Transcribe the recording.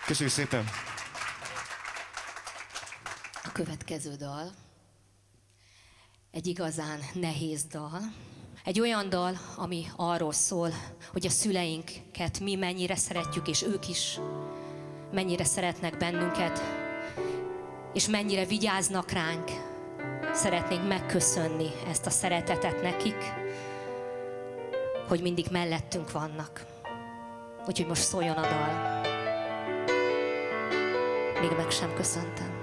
Köszönjük szépen! A következő dal egy igazán nehéz dal. Egy olyan dal, ami arról szól, hogy a szüleinket mi mennyire szeretjük, és ők is mennyire szeretnek bennünket, és mennyire vigyáznak ránk. Szeretnénk megköszönni ezt a szeretetet nekik, hogy mindig mellettünk vannak. Úgyhogy most szóljon a dal. Még meg sem köszöntem.